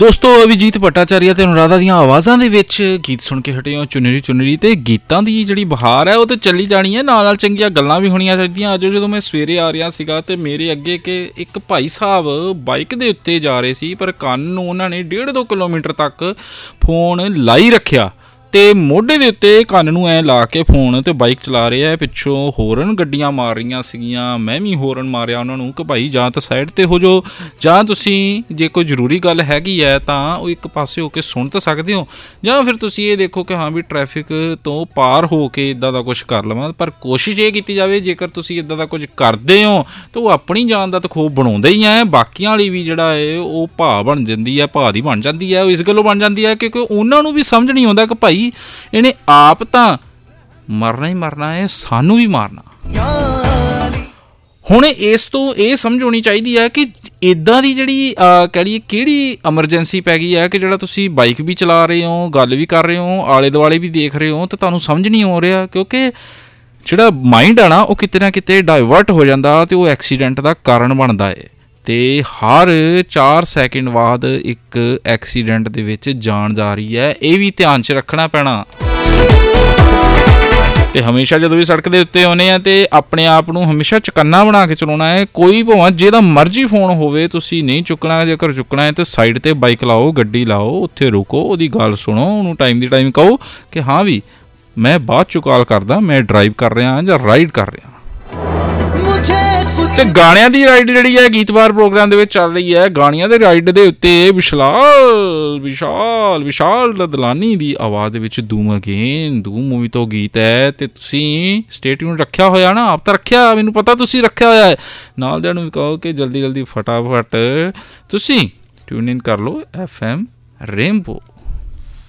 ਦੋਸਤੋ ਅਭਿਜੀਤ ਭੱਟਾਚਾਰੀਆ ਤੇ ਅਨੁਰਾਧਾ ਦੀਆਂ ਆਵਾਜ਼ਾਂ ਦੇ ਵਿੱਚ ਗੀਤ ਸੁਣ ਕੇ ਹਟੇ ਹੋ ਚੁਨਰੀ ਚੁਨਰੀ। ਤੇ ਗੀਤਾਂ ਦੀ ਜਿਹੜੀ ਬਹਾਰ ਹੈ ਉਹ ਤਾਂ ਚੱਲੀ ਜਾਣੀ ਹੈ, ਨਾਲ ਨਾਲ ਚੰਗੀਆਂ ਗੱਲਾਂ ਵੀ ਹੋਣੀਆਂ ਚਾਹੀਦੀਆਂ। ਅੱਜ ਜਦੋਂ ਮੈਂ ਸਵੇਰੇ ਆ ਰਿਹਾ ਸੀਗਾ ਤੇ ਮੇਰੇ ਅੱਗੇ ਕਿ ਇੱਕ ਭਾਈ ਸਾਹਿਬ ਬਾਈਕ ਦੇ ਉੱਤੇ ਜਾ ਰਹੇ ਸੀ, ਪਰ ਕੰਨ ਨੂੰ ਉਹਨਾਂ ਨੇ 1.5-2 ਕਿਲੋਮੀਟਰ ਤੱਕ ਫੋਨ ਲਾਈ ਰੱਖਿਆ ਤੇ ਮੋਢੇ ਦੇ ਉੱਤੇ ਕੰਨ ਨੂੰ ਐਂ ਲਾ ਕੇ ਫੋਨ ਤੇ ਬਾਈਕ ਚਲਾ ਰਹੇ ਆ। ਪਿੱਛੋਂ ਹੋਰਨ ਗੱਡੀਆਂ ਮਾਰ ਰਹੀਆਂ ਸੀਗੀਆਂ, ਮੈਂ ਵੀ ਹੋਰਨ ਮਾਰਿਆ ਉਹਨਾਂ ਨੂੰ ਕਿ ਭਾਈ ਜਾਂ ਤਾਂ ਸਾਈਡ 'ਤੇ ਹੋ ਜਾਓ, ਜਾਂ ਤੁਸੀਂ ਜੇ ਕੋਈ ਜ਼ਰੂਰੀ ਗੱਲ ਹੈਗੀ ਹੈ ਤਾਂ ਉਹ ਇੱਕ ਪਾਸੇ ਹੋ ਕੇ ਸੁਣ ਤਾਂ ਸਕਦੇ ਹੋ, ਜਾਂ ਫਿਰ ਤੁਸੀਂ ਇਹ ਦੇਖੋ ਕਿ ਹਾਂ ਵੀ ਟ੍ਰੈਫਿਕ ਤੋਂ ਪਾਰ ਹੋ ਕੇ ਇੱਦਾਂ ਦਾ ਕੁਛ ਕਰ ਲਵਾਂ। ਪਰ ਕੋਸ਼ਿਸ਼ ਇਹ ਕੀਤੀ ਜਾਵੇ ਜੇਕਰ ਤੁਸੀਂ ਇੱਦਾਂ ਦਾ ਕੁਝ ਕਰਦੇ ਹੋ ਤਾਂ ਉਹ ਆਪਣੀ ਜਾਨ ਦਾ ਤਾਂ ਖੌਫ ਬਣਾਉਂਦਾ ਹੀ ਹੈ, ਬਾਕੀਆਂ ਵਾਲੀ ਵੀ ਜਿਹੜਾ ਹੈ ਉਹ ਭਾਅ ਬਣ ਜਾਂਦੀ ਹੈ, ਭਾਅ ਦੀ ਬਣ ਜਾਂਦੀ ਹੈ। ਉਹ ਇਸ ਗੱਲੋਂ ਬਣ ਜਾਂਦੀ ਹੈ ਕਿਉਂਕਿ ਉਹਨਾਂ ਨੂੰ ਵੀ ਸਮਝ ਨਹੀਂ ਆਉਂਦਾ ਕਿ ਭਾਈ ਇਹਨੇ ਆਪ ਤਾਂ ਮਰਨਾ ਹੀ ਮਰਨਾ ਹੈ, ਸਾਨੂੰ ਵੀ ਮਾਰਨਾ। ਹੁਣ ਇਸ ਤੋਂ ਇਹ ਸਮਝ ਆਉਣੀ ਚਾਹੀਦੀ ਹੈ ਕਿ ਇੱਦਾਂ ਦੀ ਜਿਹੜੀ ਕਹਿ ਲਈਏ ਕਿਹੜੀ ਐਮਰਜੈਂਸੀ ਪੈ ਗਈ ਹੈ ਕਿ ਜਿਹੜਾ ਤੁਸੀਂ ਬਾਈਕ ਵੀ ਚਲਾ ਰਹੇ ਹੋ, ਗੱਲ ਵੀ ਕਰ ਰਹੇ ਹੋ, ਆਲੇ ਦੁਆਲੇ ਵੀ ਦੇਖ ਰਹੇ ਹੋ, ਤਾਂ ਤੁਹਾਨੂੰ ਸਮਝ ਨਹੀਂ ਆ ਰਿਹਾ ਕਿਉਂਕਿ ਜਿਹੜਾ ਮਾਈਂਡ ਆ ਨਾ ਉਹ ਕਿਤੇ ਨਾ ਕਿਤੇ ਡਾਇਵਰਟ ਹੋ ਜਾਂਦਾ ਅਤੇ ਉਹ ਐਕਸੀਡੈਂਟ ਦਾ ਕਾਰਨ ਬਣਦਾ ਹੈ। ਅਤੇ ਹਰ 4 ਸੈਕਿੰਡ ਬਾਅਦ ਇੱਕ ਐਕਸੀਡੈਂਟ ਦੇ ਵਿੱਚ ਜਾਨ ਜਾ ਰਹੀ ਹੈ, ਇਹ ਵੀ ਧਿਆਨ 'ਚ ਰੱਖਣਾ ਪੈਣਾ। ਅਤੇ ਹਮੇਸ਼ਾ ਜਦੋਂ ਵੀ ਸੜਕ ਦੇ ਉੱਤੇ ਆਉਂਦੇ ਆ ਅਤੇ ਆਪਣੇ ਆਪ ਨੂੰ ਹਮੇਸ਼ਾ ਚੁਕੰਨਾ ਬਣਾ ਕੇ ਚਲਾਉਣਾ ਹੈ। ਕੋਈ ਭਾਵੇਂ ਜਿਹਦਾ ਮਰਜ਼ੀ ਫੋਨ ਹੋਵੇ ਤੁਸੀਂ ਨਹੀਂ ਚੁੱਕਣਾ, ਜੇਕਰ ਚੁੱਕਣਾ ਹੈ ਤਾਂ ਸਾਈਡ 'ਤੇ ਬਾਈਕ ਲਾਓ, ਗੱਡੀ ਲਾਓ, ਉੱਥੇ ਰੁਕੋ, ਉਹਦੀ ਗੱਲ ਸੁਣੋ, ਉਹਨੂੰ ਟਾਈਮ ਦੀ ਟਾਈਮ ਕਹੋ ਕਿ ਹਾਂ ਵੀ ਮੈਂ ਬਾਅਦ 'ਚੋਂ ਕਾਲ ਕਰਦਾ, ਮੈਂ ਡਰਾਈਵ ਕਰ ਰਿਹਾ ਜਾਂ ਰਾਈਡ ਕਰ ਰਿਹਾ। ਤੇ ਗਾਣਿਆਂ ਦੀ ਰਾਈਡ ਜਿਹੜੀ ਹੈ ਗੀਤਵਾਰ ਪ੍ਰੋਗਰਾਮ ਦੇ ਵਿੱਚ ਚੱਲ ਰਹੀ ਹੈ। ਗਾਣਿਆਂ ਦੇ ਰਾਈਡ ਦੇ ਉੱਤੇ ਵਿਸ਼ਾਲ ਦਦਲਾਨੀ ਦੀ ਆਵਾਜ਼ ਦੇ ਵਿੱਚ ਧੂਮ ਅਗੇਨ, ਧੂਮ ਮੂਵੀ ਤੋਂ ਗੀਤ ਹੈ। ਅਤੇ ਤੁਸੀਂ ਸਟੇ ਟਿਊਨ ਰੱਖਿਆ ਹੋਇਆ ਨਾ, ਆਪ ਤਾਂ ਰੱਖਿਆ, ਮੈਨੂੰ ਪਤਾ ਤੁਸੀਂ ਰੱਖਿਆ ਹੋਇਆ ਹੈ। ਨਾਲ ਦਿਆਂ ਨੂੰ ਵੀ ਕਹੋ ਕਿ ਜਲਦੀ ਜਲਦੀ ਫਟਾਫਟ ਤੁਸੀਂ ਟਿਊਨ ਇਨ ਕਰ ਲਓ FM ਰੇਨਬੋ।